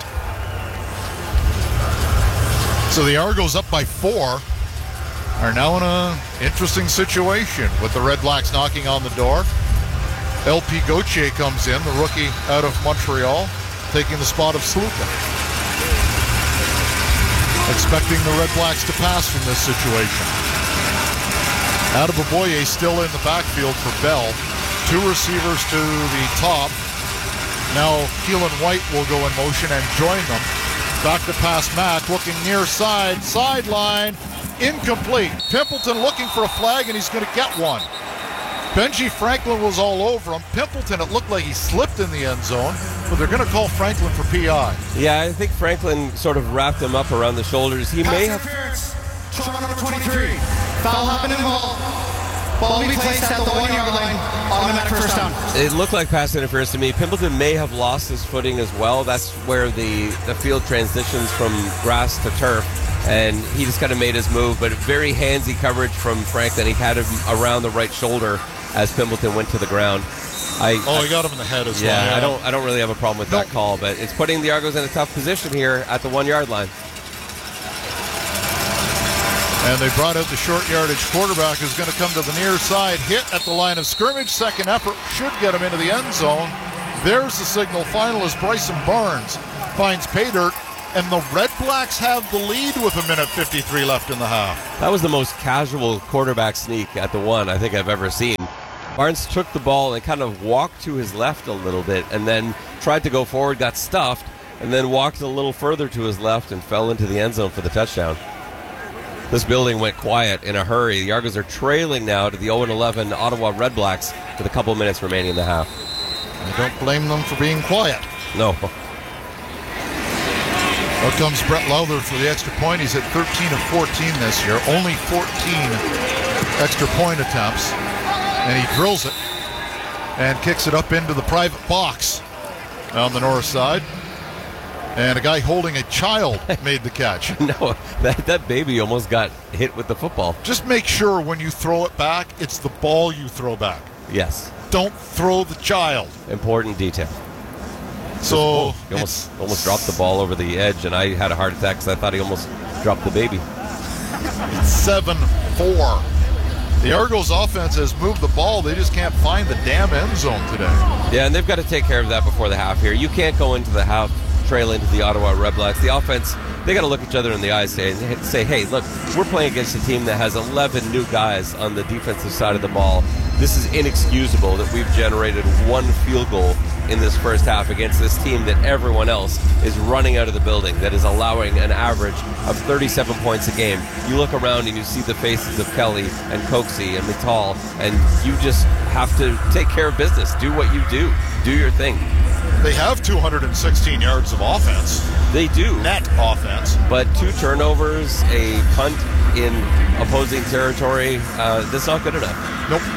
So the Argos up by four are now in an interesting situation with the Red Blacks knocking on the door. L P Gauthier comes in, the rookie out of Montreal, taking the spot of Sluka. Expecting the Red Blacks to pass from this situation. Adeboboye still in the backfield for Bell. Two receivers to the top. Now Keelan White will go in motion and join them. Back to pass Mack, looking near side, sideline, incomplete. Pimpleton looking for a flag, and he's going to get one. Benji Franklin was all over him. Pimpleton, it looked like he slipped in the end zone, but they're going to call Franklin for P I. Yeah, I think Franklin sort of wrapped him up around the shoulders. He Pass may have... interference. Toronto number twenty-three. Foul happened in the ball. Ball will be placed at the one-yard line. Automatic first down. It looked like pass interference to me. Pimpleton may have lost his footing as well. That's where the, the field transitions from grass to turf. And he just kind of made his move, but very handsy coverage from Franklin. He had him around the right shoulder as Pimpleton went to the ground. I, oh, I, he got him in the head as yeah, well. Yeah, I don't I don't really have a problem with nope. that call, but it's putting the Argos in a tough position here at the one-yard line. And they brought out the short yardage quarterback who's going to come to the near side, hit at the line of scrimmage. Second effort should get him into the end zone. There's the signal final as Bryson Barnes finds pay dirt. And the Red Blacks have the lead with a minute fifty-three left in the half. That was the most casual quarterback sneak at the one I think I've ever seen. Barnes took the ball and kind of walked to his left a little bit and then tried to go forward, got stuffed, and then walked a little further to his left and fell into the end zone for the touchdown. This building went quiet in a hurry. The Argos are trailing now to the oh and eleven Ottawa Red Blacks with a couple minutes remaining in the half. I don't blame them for being quiet. No. Out comes Brett Lowther for the extra point. He's at thirteen of fourteen this year. Only fourteen extra point attempts. And he drills it and kicks it up into the private box on the north side. And a guy holding a child made the catch. No, that, that baby almost got hit with the football. Just make sure when you throw it back, it's the ball you throw back. Yes. Don't throw the child. Important detail. So oh, he almost almost dropped the ball over the edge, and I had a heart attack because I thought he almost dropped the baby. It's seven four. The Argos offense has moved the ball. They just can't find the damn end zone today. Yeah, and they've got to take care of that before the half here. You can't go into the half trailing to the Ottawa Red Blacks. The offense, they got to look each other in the eyes and say, hey, look, we're playing against a team that has eleven new guys on the defensive side of the ball. This is inexcusable that we've generated one field goal in this first half against this team that everyone else is running out of the building, that is allowing an average of thirty-seven points a game. You look around and you see the faces of Kelly and Coxie and Mittal, and you just have to take care of business. Do what you do. Do your thing. They have two hundred sixteen yards of offense. They do. Net offense. But two turnovers, a punt in opposing territory, uh, that's not good enough. Nope.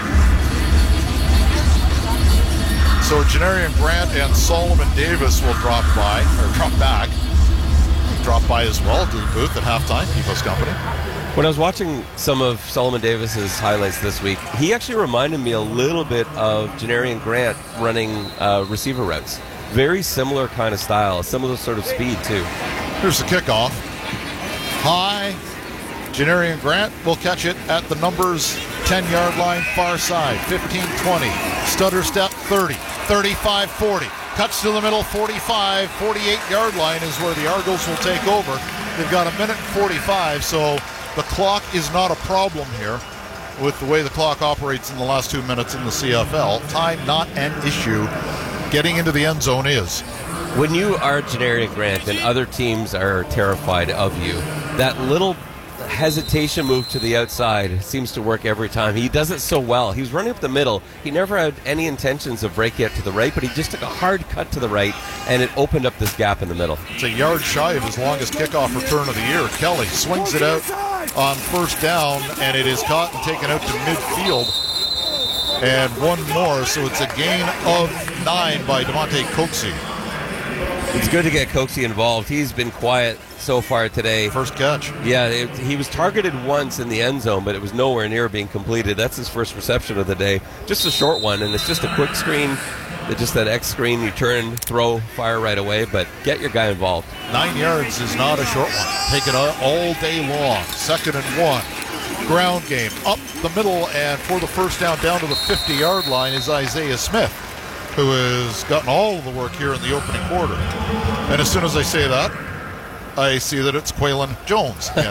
So Janarian Grant and Solomon Davis will drop by, or drop back. Drop by as well, to the booth at halftime, keep us company. When I was watching some of Solomon Davis's highlights this week, he actually reminded me a little bit of Janarian Grant running uh, receiver routes. Very similar kind of style, similar sort of speed too. Here's the kickoff. High. Janarian Grant will catch it at the numbers ten-yard line, far side, fifteen twenty. Stutter step, thirty. thirty-five forty. Cuts to the middle, forty-five. forty-eight-yard line is where the Argos will take over. They've got a minute and forty-five, so the clock is not a problem here with the way the clock operates in the last two minutes in the C F L. Time not an issue. Getting into the end zone is. When you are Janarian Grant and other teams are terrified of you, that little hesitation move to the outside seems to work every time. He does it so well. He was running up the middle. He never had any intentions of breaking it to the right, but he just took a hard cut to the right, and it opened up this gap in the middle. It's a yard shy of his longest kickoff return of the year. Kelly swings it out on first down, and it is caught and taken out to midfield. And one more, so it's a gain of nine by Devontae Coxie. It's good to get Coxie involved. He's been quiet so far today. First catch. Yeah, it, he was targeted once in the end zone, but it was nowhere near being completed. That's his first reception of the day. Just a short one, and it's just a quick screen. Just that X screen, you turn, throw, fire right away, but get your guy involved. Nine yards is not a short one. Take it all day long. Second and one. Ground game. Up the middle, and for the first down, down to the fifty-yard line is Isaiah Smith, who has gotten all of the work here in the opening quarter. And as soon as I say that, I see that it's Quaylen Jones again.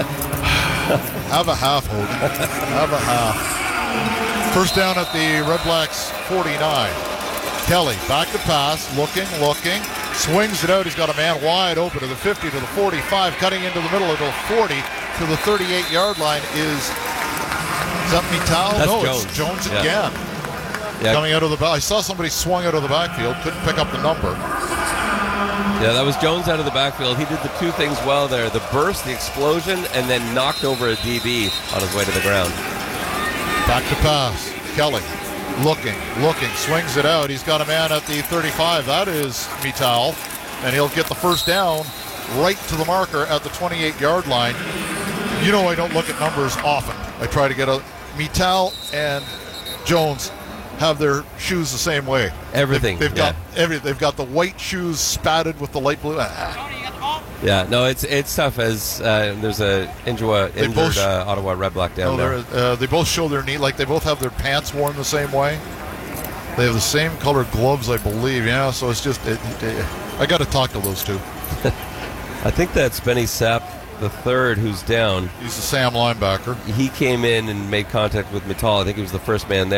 Have a half, Hogan. Have a half. First down at the Red Blacks forty-nine. Kelly back to pass, looking, looking, swings it out. He's got a man wide open to the fifty, to the forty-five, cutting into the middle of the forty, to the thirty-eight-yard line is, is that Mittal? No, Jones. It's Jones yeah. again. Yeah. Coming out of the back. I saw somebody swung out of the backfield, couldn't pick up the number. Yeah, that was Jones out of the backfield. He did the two things well there, the burst, the explosion, and then knocked over a D B on his way to the ground. Back to pass. Kelly looking, looking, swings it out. He's got a man at the thirty-five. That is Mittal, and he'll get the first down right to the marker at the twenty-eight-yard line. You know I don't look at numbers often. I try to get a Mittal and Jones have their shoes the same way. Everything. They've, they've yeah. got every. They've got the white shoes spatted with the light blue. Ah. Yeah, no, it's it's tough as uh, there's a injured, injured both, uh, Ottawa Red Black down no, there. Uh, they both show their knee, like they both have their pants worn the same way. They have the same colored gloves, I believe. Yeah, so it's just it, it, I got to talk to those two. I think that's Benny Sapp, the third, who's down. He's the Sam linebacker. He came in and made contact with Mittal. I think he was the first man there.